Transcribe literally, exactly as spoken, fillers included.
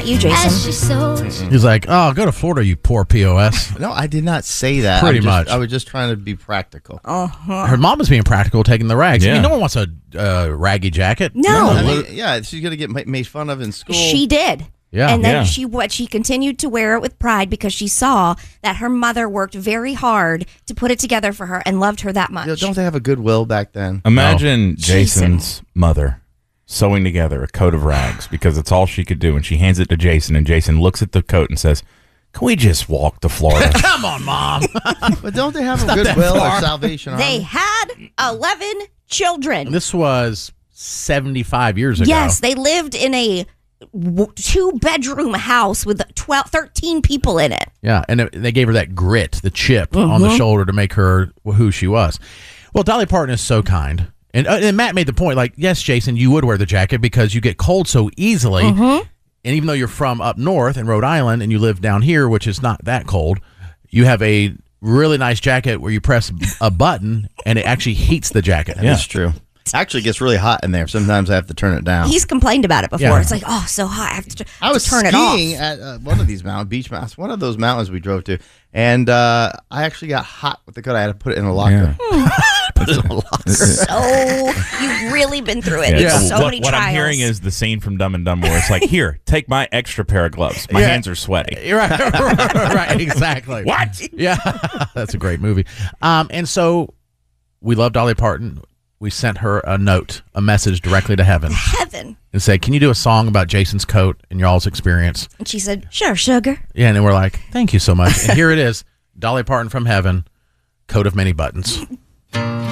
you, Jason? He's like, oh, go to Florida, you poor P O S. No, I did not say that. Pretty I'm just, much. I was just trying to be practical. Uh-huh. Her mom was being practical, taking the rags. Yeah. I mean, no one wants a uh, raggy jacket. No. I mean, yeah, she's going to get ma- made fun of in school. She did. Yeah. And then Yeah. she what she continued to wear it with pride because she saw that her mother worked very hard to put it together for her and loved her that much. You know, don't they have a goodwill back then? Imagine Jason. Jason's mother sewing together a coat of rags because it's all she could do, and she hands it to Jason, and Jason looks at the coat and says, "Can we just walk to Florida?" Come on, Mom. But don't they have a not that goodwill or far. Salvation Army? They had eleven children. This was seventy-five years ago. Yes, they lived in a w- two-bedroom house with twelve, thirteen people in it. Yeah, and it- they gave her that grit, the chip on Mm-hmm. the shoulder to make her who she was. Well, Dolly Parton is so kind. And, uh, and Matt made the point, like, yes, Jason, you would wear the jacket because you get cold so easily. Mm-hmm. And even though you're from up north in Rhode Island and you live down here, which is not that cold, you have a really nice jacket where you press a button and it actually heats the jacket. Yeah. That's true. Actually, it gets really hot in there. Sometimes I have to turn it down. He's complained about it before. Yeah. It's like, oh, so hot. I have to, I was to turn skiing it off. at uh, one of these mountain beach mountains, one of those mountains we drove to, and uh, I actually got hot with the coat. I had to put it in a locker. Yeah. Put it in a locker. So you've really been through it. Yeah. So what many what trials. I'm hearing is the scene from Dumb and Dumber where it's like, here, take my extra pair of gloves. My Yeah. hands are sweaty. You're right, right, exactly. What? Yeah, that's a great movie. Um, and so we love Dolly Parton. We sent her a note, a message directly to heaven, Heaven. and said, "Can you do a song about Jason's coat and y'all's experience?" And she said, sure, sugar. Yeah, and then we're like, "Thank you so much." And here it is, Dolly Parton from heaven, coat of many buttons.